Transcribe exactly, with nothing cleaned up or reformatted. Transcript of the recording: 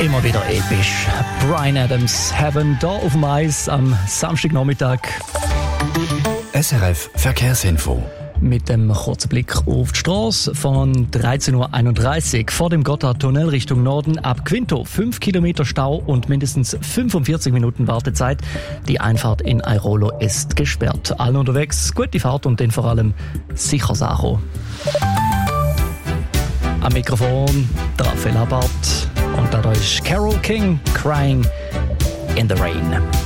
Immer wieder episch. Bryan Adams, Heaven, da auf dem Eis am Samstagnachmittag. S R F Verkehrsinfo. Mit dem kurzen Blick auf die Straße von dreizehn Uhr einunddreißig vor dem Gotthardtunnel Richtung Norden ab Quinto. fünf Kilometer Stau und mindestens fünfundvierzig Minuten Wartezeit. Die Einfahrt in Airolo ist gesperrt. Allen unterwegs, gute Fahrt und dann vor allem sicher Sacho. Am Mikrofon Raphael Abart und da ist Carole King, Crying in the Rain.